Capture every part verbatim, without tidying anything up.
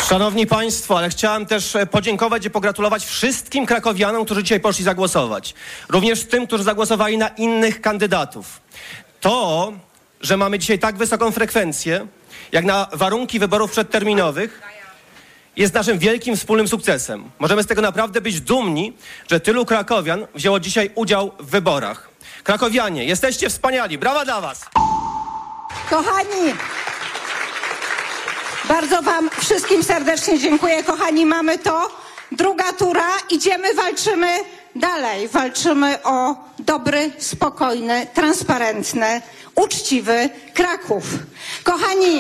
Szanowni Państwo, ale chciałem też podziękować i pogratulować wszystkim krakowianom, którzy dzisiaj poszli zagłosować. Również tym, którzy zagłosowali na innych kandydatów. To, że mamy dzisiaj tak wysoką frekwencję, jak na warunki wyborów przedterminowych, jest naszym wielkim wspólnym sukcesem. Możemy z tego naprawdę być dumni, że tylu krakowian wzięło dzisiaj udział w wyborach. Krakowianie, jesteście wspaniali. Brawa dla was! Kochani, bardzo wam wszystkim serdecznie dziękuję. Kochani, mamy to. Druga tura. Idziemy, walczymy dalej. Walczymy o dobry, spokojny, transparentny, uczciwy Kraków. Kochani,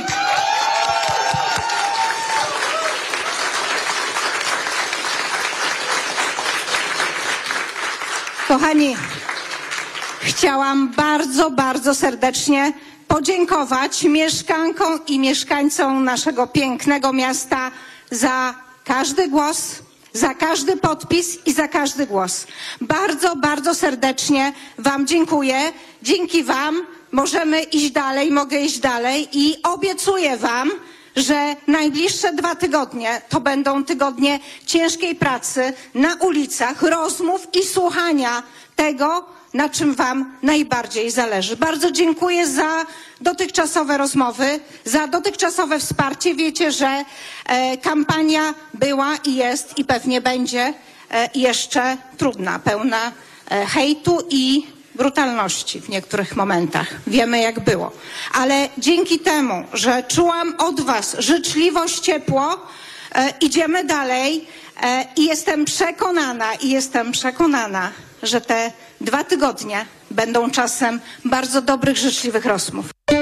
kochani, chciałam bardzo, bardzo serdecznie podziękować mieszkankom i mieszkańcom naszego pięknego miasta za każdy głos, za każdy podpis i za każdy głos. Bardzo, bardzo serdecznie wam dziękuję. Dzięki wam możemy iść dalej, mogę iść dalej i obiecuję wam, że najbliższe dwa tygodnie to będą tygodnie ciężkiej pracy na ulicach, rozmów i słuchania tego, na czym wam najbardziej zależy. Bardzo dziękuję za dotychczasowe rozmowy, za dotychczasowe wsparcie. Wiecie, że e, kampania była i jest i pewnie będzie e, jeszcze trudna, pełna e, hejtu i brutalności w niektórych momentach. Wiemy, jak było. Ale dzięki temu, że czułam od was życzliwość, ciepło, e, idziemy dalej e, i jestem przekonana, i jestem przekonana, że te dwa tygodnie będą czasem bardzo dobrych, życzliwych rozmów.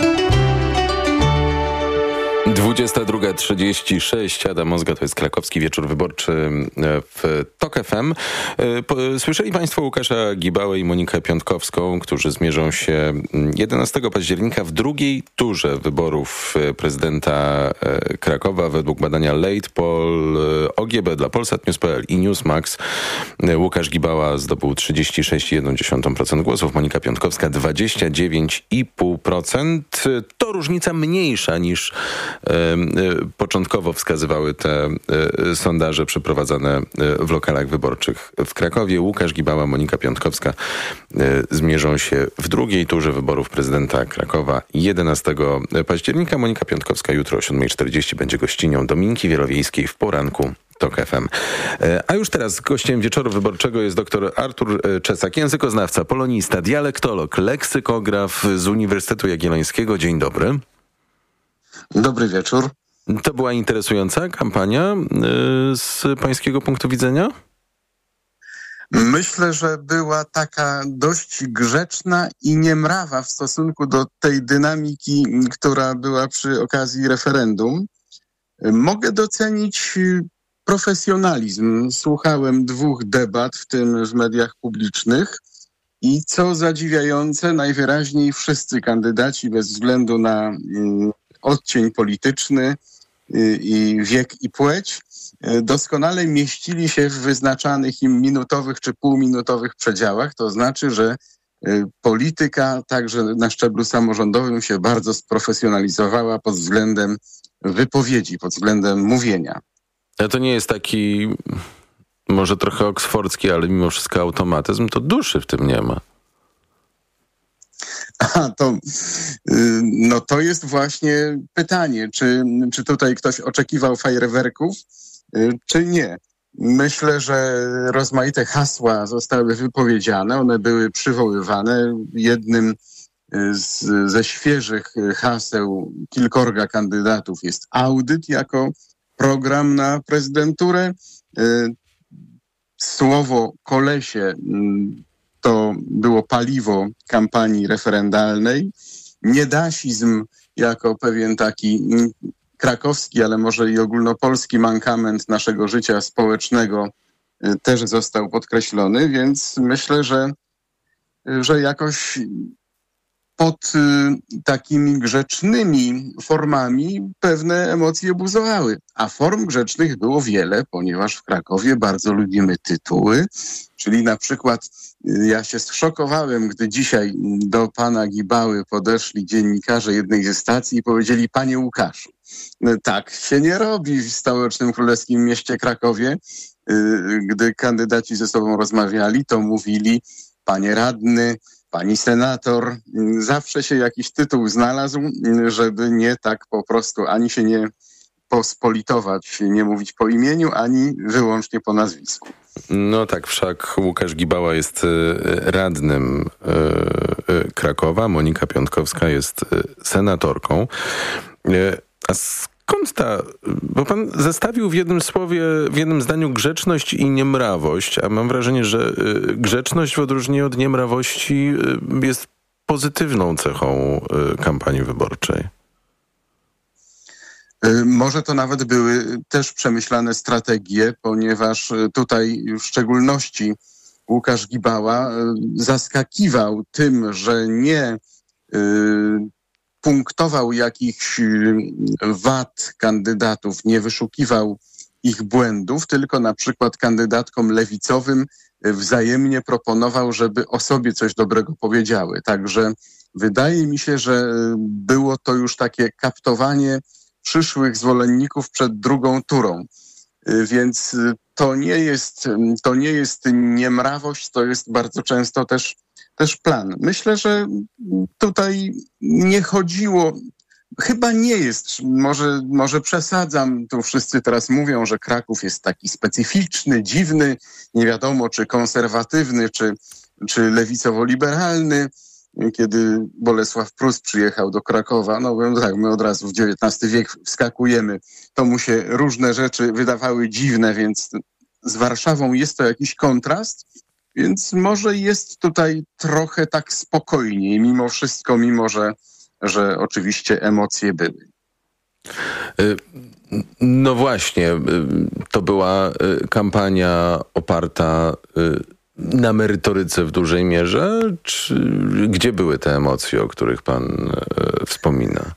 dwudziesta druga trzydzieści sześć. Adam Ozga, to jest Krakowski Wieczór Wyborczy w TOK F M. Słyszeli Państwo Łukasza Gibałę i Monikę Piątkowską, którzy zmierzą się jedenastego października w drugiej turze wyborów prezydenta Krakowa. Według badania Late Poll O G B dla Polsat News kropka p l i Newsmax Łukasz Gibała zdobył trzydzieści sześć przecinek jeden procent głosów, Monika Piątkowska dwadzieścia dziewięć przecinek pięć procent. To różnica mniejsza niż początkowo wskazywały te sondaże przeprowadzane w lokalach wyborczych w Krakowie. Łukasz Gibała, Monika Piątkowska zmierzą się w drugiej turze wyborów prezydenta Krakowa jedenastego października. Monika Piątkowska jutro o siódma czterdzieści będzie gościnią Dominiki Wielowiejskiej w poranku TOK F M. A już teraz gościem Wieczoru Wyborczego jest dr Artur Czesak, językoznawca, polonista, dialektolog, leksykograf z Uniwersytetu Jagiellońskiego. Dzień dobry. Dobry wieczór. To była interesująca kampania z pańskiego punktu widzenia? Myślę, że była taka dość grzeczna i niemrawa w stosunku do tej dynamiki, która była przy okazji referendum. Mogę docenić profesjonalizm. Słuchałem dwóch debat, w tym w mediach publicznych. I co zadziwiające, najwyraźniej wszyscy kandydaci bez względu na mm, odcień polityczny y, i wiek i płeć y, doskonale mieścili się w wyznaczanych im minutowych czy półminutowych przedziałach. To znaczy, że y, polityka także na szczeblu samorządowym się bardzo sprofesjonalizowała pod względem wypowiedzi, pod względem mówienia. A to nie jest taki może trochę oksfordzki, ale mimo wszystko automatyzm, to duszy w tym nie ma. A to, no to jest właśnie pytanie, czy, czy tutaj ktoś oczekiwał fajerwerków, czy nie. Myślę, że rozmaite hasła zostały wypowiedziane, one były przywoływane. Jednym z, ze świeżych haseł kilkorga kandydatów jest audyt jako program na prezydenturę. Słowo kolesie to było paliwo kampanii referendalnej. Niedasizm jako pewien taki krakowski, ale może i ogólnopolski mankament naszego życia społecznego też został podkreślony, więc myślę, że, że jakoś pod takimi grzecznymi formami pewne emocje buzowały. A form grzecznych było wiele, ponieważ w Krakowie bardzo lubimy tytuły, czyli na przykład ja się zszokowałem, gdy dzisiaj do pana Gibały podeszli dziennikarze jednej ze stacji i powiedzieli: panie Łukaszu, Tak się nie robi w stołecznym królewskim mieście Krakowie. Gdy kandydaci ze sobą rozmawiali, to mówili: panie radny, pani senator. Zawsze się jakiś tytuł znalazł, żeby nie tak po prostu ani się nie pospolitować, nie mówić po imieniu, ani wyłącznie po nazwisku. No tak, wszak Łukasz Gibała jest radnym Krakowa, Monika Piątkowska jest senatorką. A skąd ta, bo pan zestawił w jednym słowie, w jednym zdaniu grzeczność i niemrawość, a mam wrażenie, że grzeczność w odróżnieniu od niemrawości jest pozytywną cechą kampanii wyborczej. Może to nawet były też przemyślane strategie, ponieważ tutaj w szczególności Łukasz Gibała zaskakiwał tym, że nie y, punktował jakichś wad kandydatów, nie wyszukiwał ich błędów, tylko na przykład kandydatkom lewicowym wzajemnie proponował, żeby o sobie coś dobrego powiedziały. Także wydaje mi się, że było to już takie kaptowanie przyszłych zwolenników przed drugą turą. Więc to nie jest, to nie jest niemrawość, to jest bardzo często też, też plan. Myślę, że tutaj nie chodziło, chyba nie jest, może, może przesadzam, tu wszyscy teraz mówią, że Kraków jest taki specyficzny, dziwny, nie wiadomo czy konserwatywny, czy, czy lewicowo-liberalny. Kiedy Bolesław Prus przyjechał do Krakowa, no powiem tak, my od razu w dziewiętnasty wiek wskakujemy, to mu się różne rzeczy wydawały dziwne, więc z Warszawą jest to jakiś kontrast, więc może jest tutaj trochę tak spokojniej, mimo wszystko, mimo że, że oczywiście emocje były. No właśnie, to była kampania oparta na merytoryce w dużej mierze? Czy gdzie były te emocje, o których pan e, wspomina?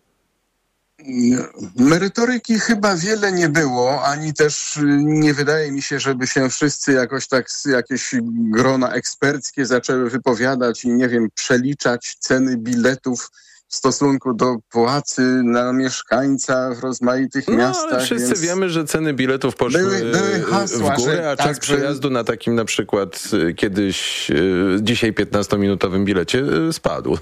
Merytoryki chyba wiele nie było, ani też nie wydaje mi się, żeby się wszyscy jakoś tak jakieś grona eksperckie zaczęły wypowiadać i nie wiem, przeliczać ceny biletów w stosunku do płacy na mieszkańca w rozmaitych no, miastach. Ale wszyscy więc wiemy, że ceny biletów poszły były, były hasła, w górę, że, a tak, czas przejazdu na takim na przykład kiedyś, dzisiaj piętnastominutowym bilecie spadł.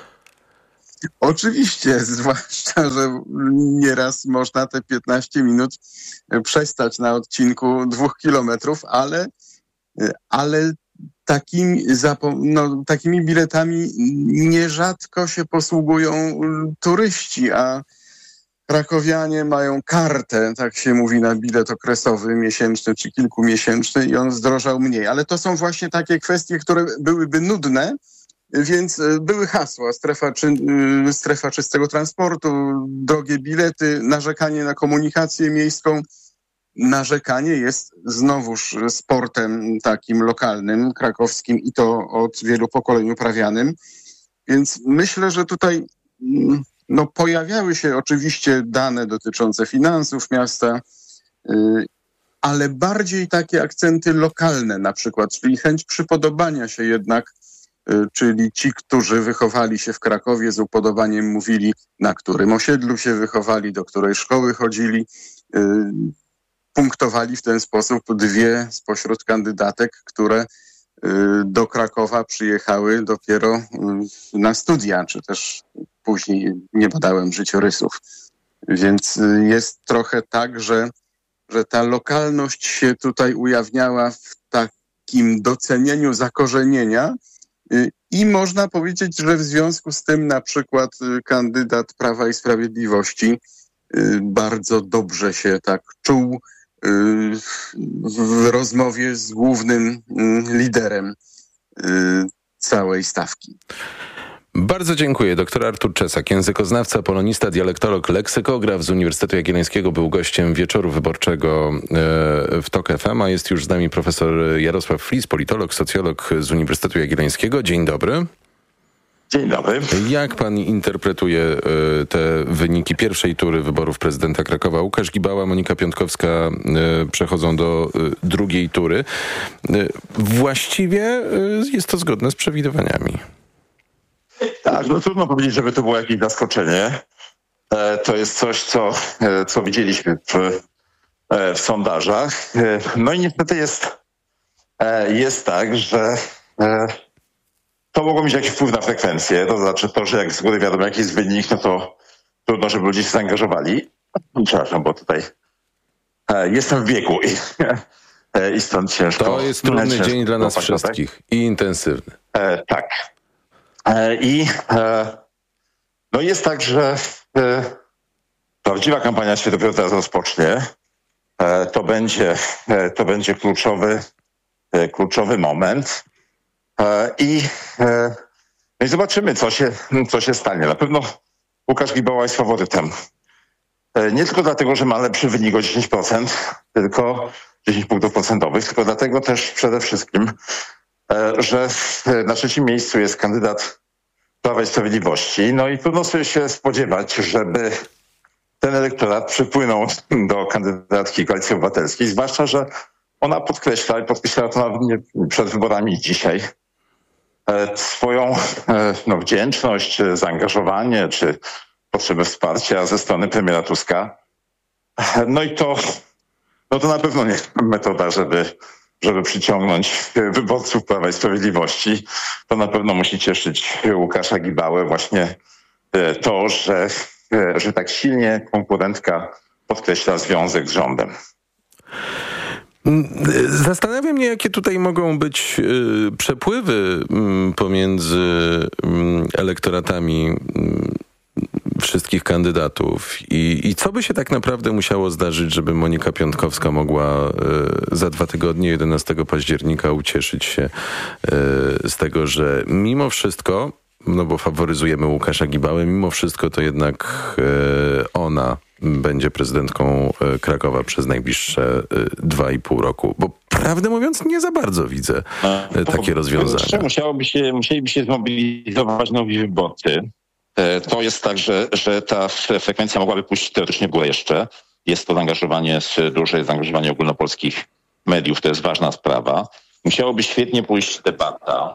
Oczywiście, zwłaszcza, że nieraz można te piętnaście minut przestać na odcinku dwóch kilometrów, ale, ale takimi, no, takimi biletami nierzadko się posługują turyści, a krakowianie mają kartę, tak się mówi, na bilet okresowy, miesięczny czy kilkumiesięczny i on zdrożał mniej. Ale to są właśnie takie kwestie, które byłyby nudne, więc były hasła: strefa, czy, strefa czystego transportu, drogie bilety, narzekanie na komunikację miejską. Narzekanie jest znowuż sportem takim lokalnym, krakowskim i to od wielu pokoleń uprawianym. Więc myślę, że tutaj no, pojawiały się oczywiście dane dotyczące finansów miasta, ale bardziej takie akcenty lokalne na przykład, czyli chęć przypodobania się jednak, czyli ci, którzy wychowali się w Krakowie, z upodobaniem mówili, na którym osiedlu się wychowali, do której szkoły chodzili. Punktowali w ten sposób dwie spośród kandydatek, które do Krakowa przyjechały dopiero na studia, czy też później nie badałem życiorysów. Więc jest trochę tak, że, że ta lokalność się tutaj ujawniała w takim docenieniu zakorzenienia i można powiedzieć, że w związku z tym na przykład kandydat Prawa i Sprawiedliwości bardzo dobrze się tak czuł w rozmowie z głównym liderem całej stawki. Bardzo dziękuję. Doktor Artur Czesak, językoznawca, polonista, dialektolog, leksykograf z Uniwersytetu Jagiellońskiego, był gościem wieczoru wyborczego w TOK F M, a jest już z nami profesor Jarosław Flis, politolog, socjolog z Uniwersytetu Jagiellońskiego. Dzień dobry. Dzień dobry. Jak pan interpretuje y, te wyniki pierwszej tury wyborów prezydenta Krakowa? Łukasz Gibała, Monika Piątkowska y, przechodzą do y, drugiej tury. Y, właściwie y, jest to zgodne z przewidywaniami. Tak, no trudno powiedzieć, żeby to było jakieś zaskoczenie. To jest coś, co, co widzieliśmy w, w sondażach. No i niestety jest, jest tak, że to mogło mieć jakiś wpływ na frekwencję. To znaczy to, że jak z góry wiadomo jaki jest wynik, no to trudno, żeby ludzie się zaangażowali. Przepraszam, bo tutaj jestem w wieku i, i stąd ciężko. To jest trudny ciężko dzień dla nas tak? wszystkich i intensywny. E, tak. E, I e, no jest tak, że e, prawdziwa kampania się dopiero teraz rozpocznie. E, to będzie, e, to będzie kluczowy, e, kluczowy moment. E, i, e, no i zobaczymy, co się, co się stanie. Na pewno Łukasz Gibała jest faworytem. E, nie tylko dlatego, że ma lepszy wynik o dziesięć procent, tylko dziesięć punktów procentowych, tylko dlatego też przede wszystkim, że na trzecim miejscu jest kandydat Prawa i Sprawiedliwości. No i trudno sobie się spodziewać, żeby ten elektorat przypłynął do kandydatki Koalicji Obywatelskiej, zwłaszcza, że ona podkreśla, i podkreśla to nawet nie przed wyborami dzisiaj, swoją no, wdzięczność, zaangażowanie czy potrzebę wsparcia ze strony premiera Tuska. No i to, no to na pewno nie jest metoda, żeby żeby przyciągnąć wyborców Prawa i Sprawiedliwości. To na pewno musi cieszyć Łukasza Gibałę właśnie to, że, że tak silnie konkurentka podkreśla związek z rządem. Zastanawiam mnie, jakie tutaj mogą być y, przepływy y, pomiędzy y, elektoratami y, wszystkich kandydatów i, i co by się tak naprawdę musiało zdarzyć, żeby Monika Piątkowska mogła y, za dwa tygodnie, jedenastego października, ucieszyć się y, z tego, że mimo wszystko, no bo faworyzujemy Łukasza Gibałę, mimo wszystko to jednak y, ona będzie prezydentką Krakowa przez najbliższe dwa i pół roku. Bo prawdę mówiąc, nie za bardzo widzę y, takie rozwiązania. Musiałoby się, musieliby się zmobilizować nowi wyborcy. To jest tak, że, że ta frekwencja mogłaby pójść teoretycznie w górę jeszcze. Jest to zaangażowanie, duże zaangażowanie ogólnopolskich mediów, to jest ważna sprawa. Musiałoby świetnie pójść debata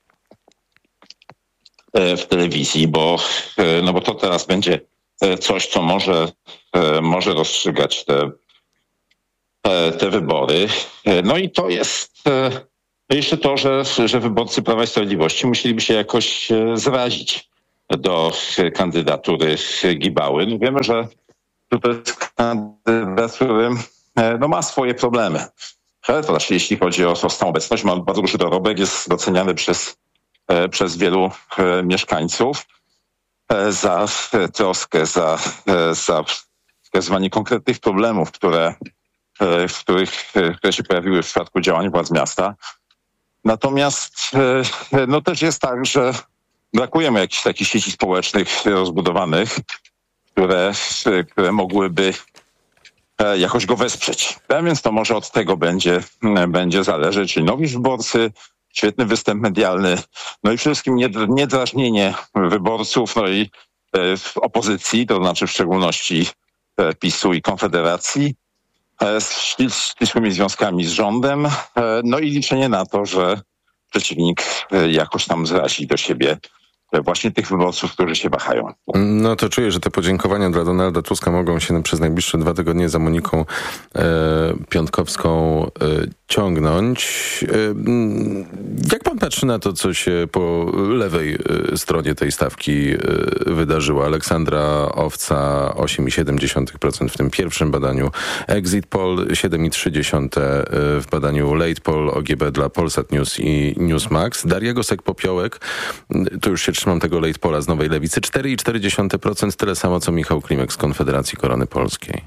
w telewizji, bo, no bo to teraz będzie coś, co może, może rozstrzygać te, te wybory. No i to jest jeszcze to, że, że wyborcy Prawa i Sprawiedliwości musieliby się jakoś zrazić do kandydatury Gibały. No wiemy, że to jest kandydat, który no, ma swoje problemy. To znaczy, jeśli chodzi o, o stałą obecność, ma bardzo duży dorobek, jest doceniany przez, przez wielu mieszkańców za troskę, za, za wskazywanie konkretnych problemów, które, w których, które się pojawiły w przypadku działań władz miasta. Natomiast no, też jest tak, że brakuje mu jakichś takich sieci społecznych rozbudowanych, które, które mogłyby jakoś go wesprzeć. Więc to może od tego będzie, będzie zależeć. Czyli nowi wyborcy, świetny występ medialny, no i przede wszystkim niedrażnienie wyborców, no i opozycji, to znaczy w szczególności PiSu i Konfederacji, z ścisłymi związkami z rządem, no i liczenie na to, że przeciwnik jakoś tam zrazi do siebie właśnie tych wyborców, którzy się wahają. No to czuję, że te podziękowania dla Donalda Tuska mogą się przez najbliższe dwa tygodnie za Moniką e, Piątkowską e, ciągnąć. E, jak pan patrzy na to, co się po lewej e, stronie tej stawki e, wydarzyło? Aleksandra Owca osiem przecinek siedem procent w tym pierwszym badaniu, Exit Poll siedem przecinek trzy procent w badaniu Late Poll O G B dla Polsat News i Newsmax. Daria Gosek-Popiołek, tu już się trzymam tego Late Polla z Nowej Lewicy, cztery przecinek cztery procent, tyle samo co Michał Klimek z Konfederacji Korony Polskiej.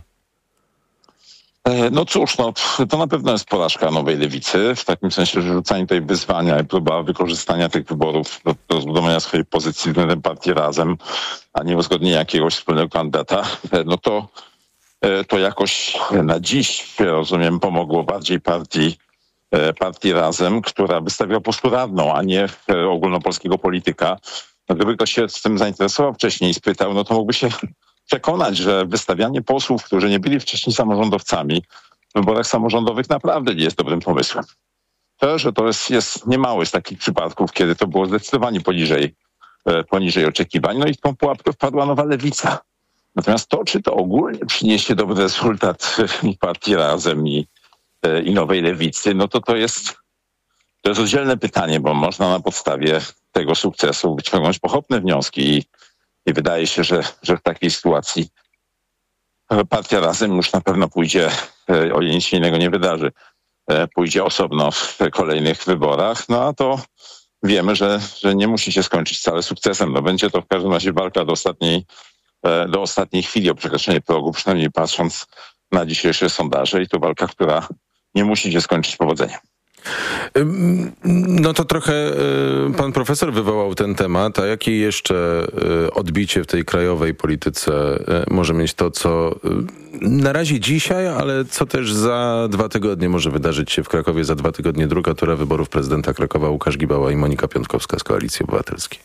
No cóż, no, to na pewno jest porażka Nowej Lewicy, w takim sensie, że rzucanie tej wyzwania i próba wykorzystania tych wyborów do rozbudowania swojej pozycji względem partii Razem, a nie uzgodnienia jakiegoś wspólnego kandydata, no to, to jakoś na dziś, rozumiem, pomogło bardziej partii partii Razem, która wystawiła postu radną, a nie ogólnopolskiego polityka. No, gdyby ktoś się z tym zainteresował wcześniej i spytał, no to mógłby się przekonać, że wystawianie posłów, którzy nie byli wcześniej samorządowcami, w wyborach samorządowych naprawdę nie jest dobrym pomysłem. To, że to jest, jest niemało z takich przypadków, kiedy to było zdecydowanie poniżej, poniżej oczekiwań. No i w tą pułapkę wpadła Nowa Lewica. Natomiast to, czy to ogólnie przyniesie dobry rezultat i partii Razem i, i Nowej Lewicy, no to to jest, to jest oddzielne pytanie, bo można na podstawie tego sukcesu wyciągnąć pochopne wnioski i, i wydaje się, że, że w takiej sytuacji partia Razem już na pewno pójdzie, o ile nic się innego nie wydarzy, pójdzie osobno w kolejnych wyborach, no a to wiemy, że, że nie musi się skończyć wcale sukcesem. No będzie to w każdym razie walka do ostatniej, do ostatniej chwili o przekroczenie progu, przynajmniej patrząc na dzisiejsze sondaże, i to walka, która nie musi się skończyć powodzeniem. No to trochę pan profesor wywołał ten temat, a jakie jeszcze odbicie w tej krajowej polityce może mieć to, co na razie dzisiaj, ale co też za dwa tygodnie może wydarzyć się w Krakowie? Za dwa tygodnie druga tura wyborów prezydenta Krakowa, Łukasz Gibała i Monika Piątkowska z Koalicji Obywatelskiej.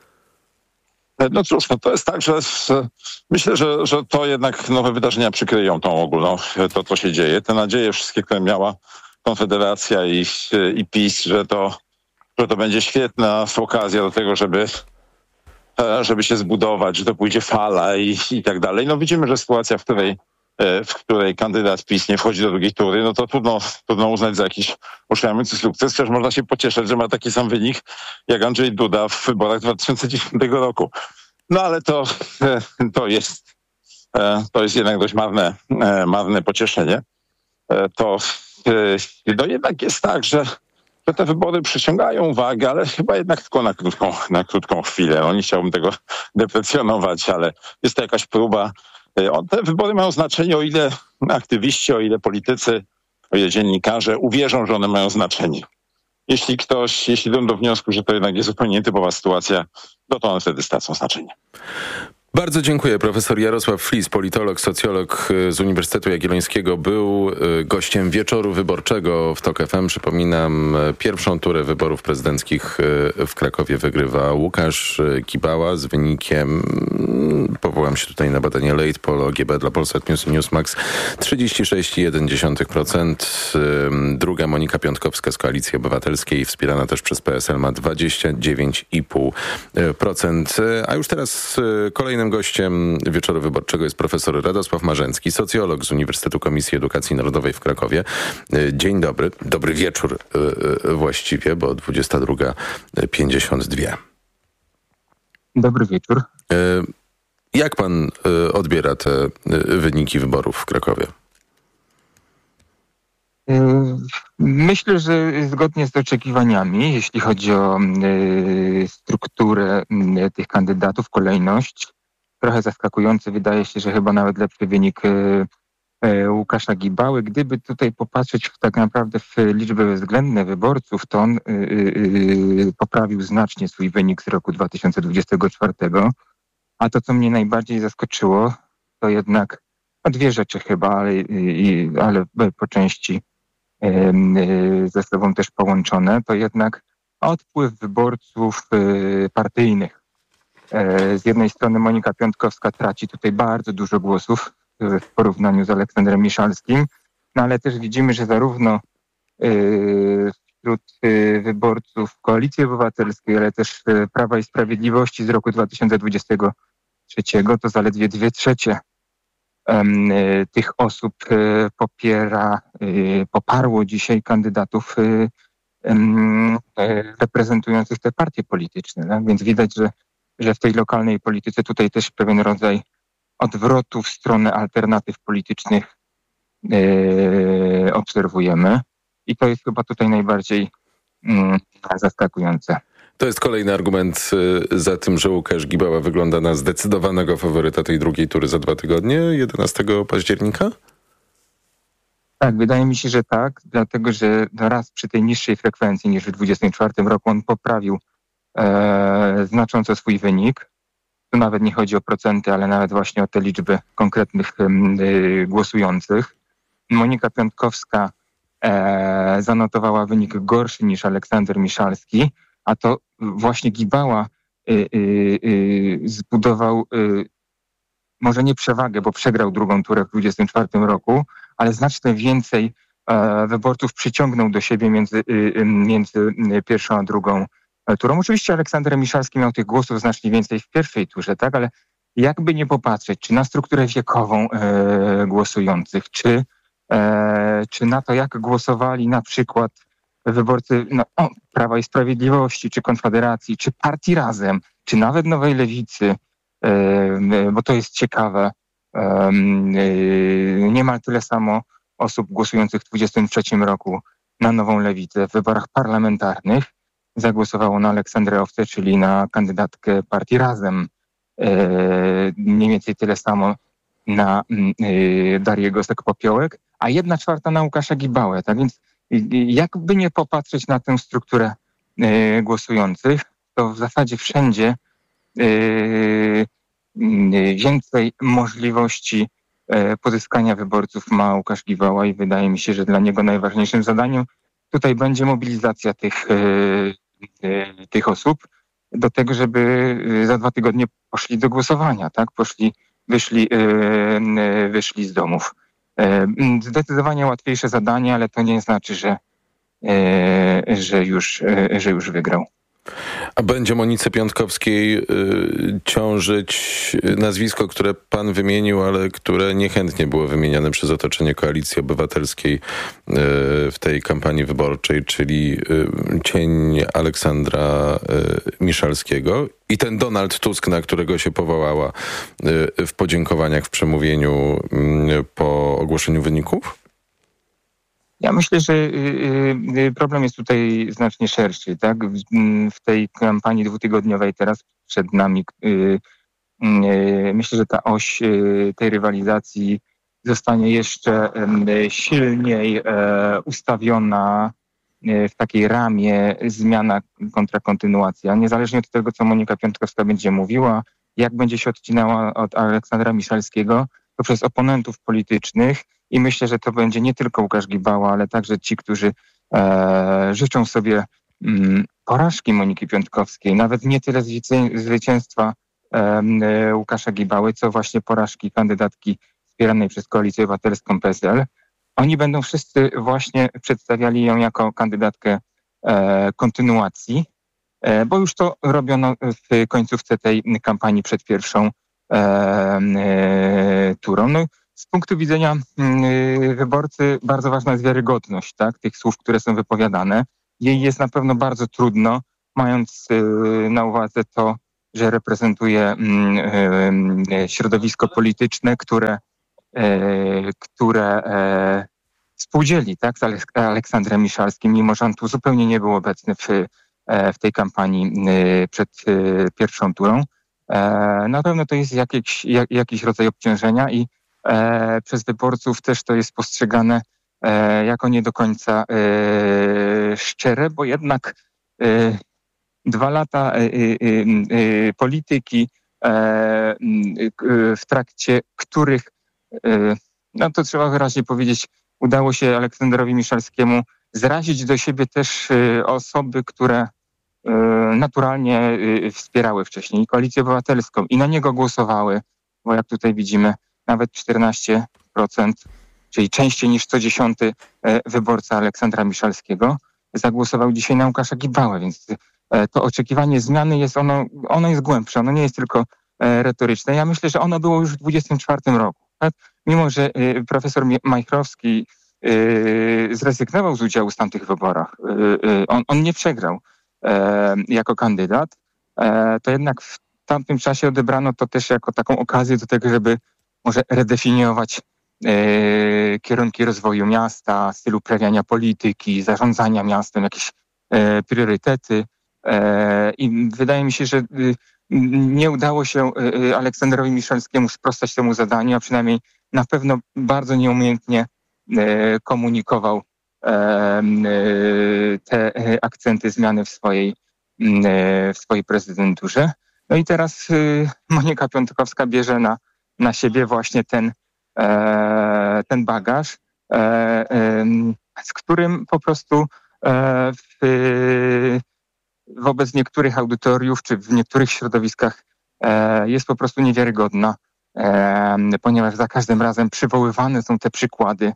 No cóż, no to jest tak, że myślę, że, że to jednak nowe wydarzenia przykryją tą ogólną, to co się dzieje. Te nadzieje wszystkie, które miała Konfederacja i, i PiS, że to, że to będzie świetna okazja do tego, żeby, żeby się zbudować, że to pójdzie fala i, i tak dalej. No widzimy, że sytuacja, w której, w której kandydat PiS nie wchodzi do drugiej tury, no to trudno, trudno uznać za jakiś uszczęśliwiający sukces. Przecież można się pocieszać, że ma taki sam wynik jak Andrzej Duda w wyborach dwa tysiące dziesiątego roku. No ale to, to jest, to jest jednak dość marne, marne pocieszenie. To no jednak jest tak, że, że te wybory przyciągają uwagę, ale chyba jednak tylko na krótką, na krótką chwilę. No nie chciałbym tego deprecjonować, ale jest to jakaś próba. Te wybory mają znaczenie, o ile aktywiści, o ile politycy, o ile dziennikarze uwierzą, że one mają znaczenie. Jeśli ktoś, jeśli dojdą do wniosku, że to jednak jest zupełnie nietypowa sytuacja, no to one wtedy stracą znaczenie. Bardzo dziękuję. Profesor Jarosław Flis, politolog, socjolog z Uniwersytetu Jagiellońskiego, był gościem wieczoru wyborczego w TOK F M. Przypominam, pierwszą turę wyborów prezydenckich w Krakowie wygrywa Łukasz Gibała z wynikiem, powołam się tutaj na badanie Late Poll O G B dla Polsat News i Newsmax, trzydzieści sześć przecinek jeden procent. Druga Monika Piątkowska z Koalicji Obywatelskiej, wspierana też przez P S L, ma dwadzieścia dziewięć przecinek pięć procent. A już teraz kolejny gościem wieczoru wyborczego jest profesor Radosław Marzęcki, socjolog z Uniwersytetu Komisji Edukacji Narodowej w Krakowie. Dzień dobry, dobry wieczór właściwie, bo dwudziesta druga pięćdziesiąt dwa. Dobry wieczór. Jak pan odbiera te wyniki wyborów w Krakowie? Myślę, że zgodnie z oczekiwaniami, jeśli chodzi o strukturę tych kandydatów, kolejność. Trochę zaskakujący, wydaje się, że chyba nawet lepszy wynik Łukasza Gibały. Gdyby tutaj popatrzeć w, tak naprawdę w liczbę względne wyborców, to on poprawił znacznie swój wynik z roku dwa tysiące dwudziestego czwartego. A to, co mnie najbardziej zaskoczyło, to jednak no dwie rzeczy chyba, ale, ale po części ze sobą też połączone, to jednak odpływ wyborców partyjnych. Z jednej strony Monika Piątkowska traci tutaj bardzo dużo głosów w porównaniu z Aleksandrem Miszalskim, no ale też widzimy, że zarówno wśród wyborców Koalicji Obywatelskiej, ale też Prawa i Sprawiedliwości z roku dwa tysiące dwudziestego trzeciego to zaledwie dwie trzecie tych osób popiera, poparło dzisiaj kandydatów reprezentujących te partie polityczne. Tak? Więc widać, że, że w tej lokalnej polityce tutaj też pewien rodzaj odwrotu w stronę alternatyw politycznych obserwujemy. I to jest chyba tutaj najbardziej zaskakujące. To jest kolejny argument za tym, że Łukasz Gibała wygląda na zdecydowanego faworyta tej drugiej tury za dwa tygodnie, jedenastego października? Tak, wydaje mi się, że tak, dlatego że raz przy tej niższej frekwencji niż w dwudziestym czwartym roku on poprawił e, znacząco swój wynik. Tu nawet nie chodzi o procenty, ale nawet właśnie o te liczby konkretnych e, głosujących. Monika Piątkowska e, zanotowała wynik gorszy niż Aleksander Miszalski, a to właśnie Gibała y, y, y, zbudował y, może nie przewagę, bo przegrał drugą turę w dwudziestym czwartym roku, ale znacznie więcej e, wyborców przyciągnął do siebie między, y, między pierwszą a drugą turą. Oczywiście Aleksander Miszalski miał tych głosów znacznie więcej w pierwszej turze, tak, ale jakby nie popatrzeć, czy na strukturę wiekową e, głosujących, czy, e, czy na to, jak głosowali na przykład wyborcy no, o, Prawa i Sprawiedliwości, czy Konfederacji, czy Partii Razem, czy nawet Nowej Lewicy, e, bo to jest ciekawe, e, e, niemal tyle samo osób głosujących w dwudziestym trzecim roku na Nową Lewicę w wyborach parlamentarnych zagłosowało na Aleksandrę Owcę, czyli na kandydatkę Partii Razem. Mniej więcej tyle samo na Darię Gosek-Popiołek, a jedna czwarta na Łukasza Gibałę. Tak więc jakby nie popatrzeć na tę strukturę głosujących, to w zasadzie wszędzie więcej możliwości pozyskania wyborców ma Łukasz Gibała i wydaje mi się, że dla niego najważniejszym zadaniem tutaj będzie mobilizacja tych, tych osób do tego, żeby za dwa tygodnie poszli do głosowania, tak? Poszli, wyszli, wyszli z domów. Zdecydowanie łatwiejsze zadanie, ale to nie znaczy, że, że, już, że już wygrał. A będzie Monice Piątkowskiej y, ciążyć nazwisko, które pan wymienił, ale które niechętnie było wymieniane przez otoczenie Koalicji Obywatelskiej y, w tej kampanii wyborczej, czyli y, cień Aleksandra y, Miszalskiego i ten Donald Tusk, na którego się powołała y, w podziękowaniach w przemówieniu y, po ogłoszeniu wyników? Ja myślę, że problem jest tutaj znacznie szerszy. Tak? W tej kampanii dwutygodniowej teraz przed nami myślę, że ta oś tej rywalizacji zostanie jeszcze silniej ustawiona w takiej ramie zmiana kontra kontynuacja. Niezależnie od tego, co Monika Piątkowska będzie mówiła, jak będzie się odcinała od Aleksandra Miszalskiego, to przez oponentów politycznych. I myślę, że to będzie nie tylko Łukasz Gibała, ale także ci, którzy e, życzą sobie mm, porażki Moniki Piątkowskiej, nawet nie tyle zwycię- zwycięstwa e, Łukasza Gibały, co właśnie porażki kandydatki wspieranej przez Koalicję Obywatelską P S L. Oni będą wszyscy właśnie przedstawiali ją jako kandydatkę e, kontynuacji, e, bo już to robiono w końcówce tej kampanii przed pierwszą e, e, turą. No, z punktu widzenia y, wyborcy bardzo ważna jest wiarygodność, tak, tych słów, które są wypowiadane. Jej jest na pewno bardzo trudno, mając y, na uwadze to, że reprezentuje y, y, środowisko polityczne, które, y, które y, współdzieli, tak, z Alek- Aleksandrem Miszalskim, mimo że on tu zupełnie nie był obecny w, y, w tej kampanii y, przed y, pierwszą turą. Y, na pewno to jest jakiś, jak, jakiś rodzaj obciążenia i E, przez wyborców też to jest postrzegane e, jako nie do końca e, szczere, bo jednak e, dwa lata e, e, e, polityki, e, e, w trakcie których, e, no to trzeba wyraźnie powiedzieć, udało się Aleksandrowi Miszalskiemu zrazić do siebie też e, osoby, które e, naturalnie e, wspierały wcześniej Koalicję Obywatelską i na niego głosowały, bo jak tutaj widzimy, nawet czternaście procent, czyli częściej niż co dziesiąty wyborca Aleksandra Miszalskiego zagłosował dzisiaj na Łukasza Gibałę, więc to oczekiwanie zmiany jest ono, ono jest głębsze, ono nie jest tylko retoryczne. Ja myślę, że ono było już w dwudziestym czwartym roku. Tak? Mimo że profesor Majchrowski zrezygnował z udziału w tamtych wyborach, on, on nie przegrał jako kandydat, to jednak w tamtym czasie odebrano to też jako taką okazję do tego, żeby może redefiniować e, kierunki rozwoju miasta, styl uprawiania polityki, zarządzania miastem, jakieś e, priorytety. E, I wydaje mi się, że e, nie udało się e, Aleksandrowi Miszalskiemu sprostać temu zadaniu, a przynajmniej na pewno bardzo nieumiejętnie e, komunikował e, e, te akcenty zmiany w swojej, e, w swojej prezydenturze. No i teraz e, Monika Piątkowska bierze na na siebie właśnie ten, e, ten bagaż, e, e, z którym po prostu e, w, wobec niektórych audytoriów czy w niektórych środowiskach e, jest po prostu niewiarygodna, e, ponieważ za każdym razem przywoływane są te przykłady,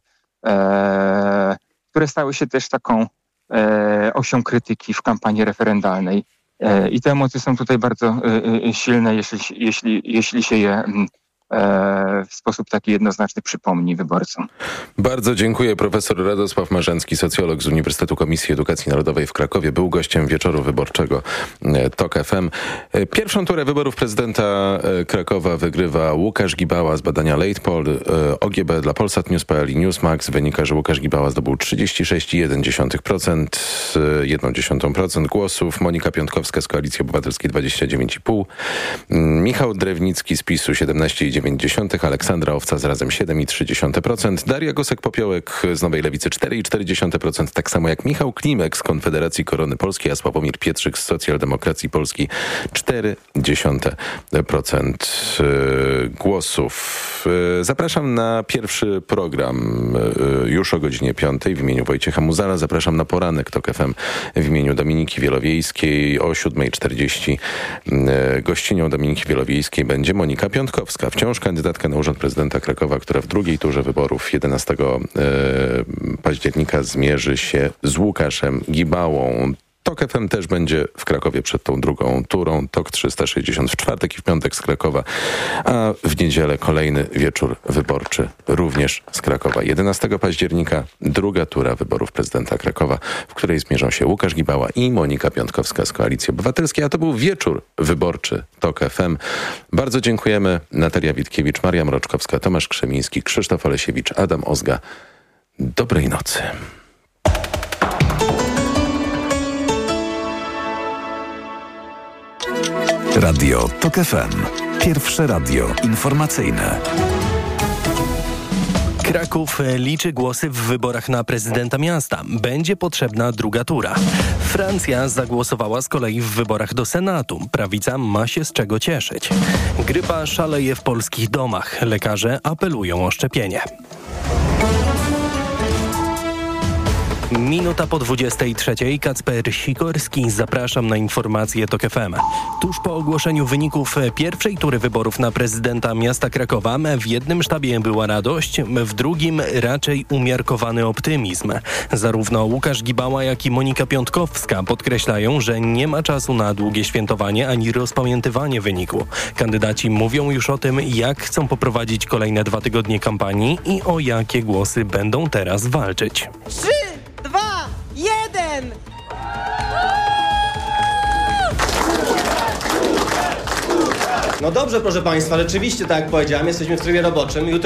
e, które stały się też taką e, osią krytyki w kampanii referendalnej E, I te emocje są tutaj bardzo e, silne, jeśli, jeśli, jeśli się je e, w sposób taki jednoznaczny przypomni wyborcom. Bardzo dziękuję. Profesor Radosław Marzęcki, socjolog z Uniwersytetu Komisji Edukacji Narodowej w Krakowie, był gościem wieczoru wyborczego TOK F M. Pierwszą turę wyborów prezydenta Krakowa wygrywa Łukasz Gibała z badania Late Poll. O G B dla Polsat News kropka p l i Newsmax wynika, że Łukasz Gibała zdobył trzydzieści sześć przecinek jeden procent, jeden dziesiąty procent głosów. Monika Piątkowska z Koalicji Obywatelskiej dwadzieścia dziewięć przecinek pięć procent. Michał Drewnicki z PiSu siedemnaście przecinek dziewięć procent. Aleksandra Owca z Razem siedem przecinek trzy procent. Daria Gosek-Popiołek z Nowej Lewicy cztery przecinek cztery procent. Tak samo jak Michał Klimek z Konfederacji Korony Polskiej, a Sławomir Pietrzyk z Socjaldemokracji Polskiej cztery przecinek procent głosów. Zapraszam na pierwszy program już o godzinie piątej w imieniu Wojciecha Muzala. Zapraszam na poranek TOK F M w imieniu Dominiki Wielowiejskiej. O siódma czterdzieści gościnią Dominiki Wielowiejskiej będzie Monika Piątkowska, wciąż kandydatka na urząd prezydenta Krakowa, która w drugiej turze wyborów jedenastego października zmierzy się z Łukaszem Gibałą. TOK F M też będzie w Krakowie przed tą drugą turą. TOK trzysta sześćdziesiąt w czwartek i w piątek z Krakowa, a w niedzielę kolejny wieczór wyborczy również z Krakowa. jedenastego października druga tura wyborów prezydenta Krakowa, w której zmierzą się Łukasz Gibała i Monika Piątkowska z Koalicji Obywatelskiej, a to był wieczór wyborczy TOK F M. Bardzo dziękujemy. Natalia Witkiewicz, Maria Mroczkowska, Tomasz Krzemiński, Krzysztof Olesiewicz, Adam Ozga. Dobrej nocy. Radio TOK F M. Pierwsze radio informacyjne. Kraków liczy głosy w wyborach na prezydenta miasta. Będzie potrzebna druga tura. Francja zagłosowała z kolei w wyborach do Senatu. Prawica ma się z czego cieszyć. Grypa szaleje w polskich domach. Lekarze apelują o szczepienie. Minuta po dwudziestej trzeciej. Kacper Sikorski. Zapraszam na informacje TOK F M. Tuż po ogłoszeniu wyników pierwszej tury wyborów na prezydenta miasta Krakowa w jednym sztabie była radość, w drugim raczej umiarkowany optymizm. Zarówno Łukasz Gibała, jak i Monika Piątkowska podkreślają, że nie ma czasu na długie świętowanie ani rozpamiętywanie wyniku. Kandydaci mówią już o tym, jak chcą poprowadzić kolejne dwa tygodnie kampanii i o jakie głosy będą teraz walczyć. Dwa, jeden! No dobrze, proszę Państwa, rzeczywiście, tak jak powiedziałem, jesteśmy w trybie roboczym. Jutro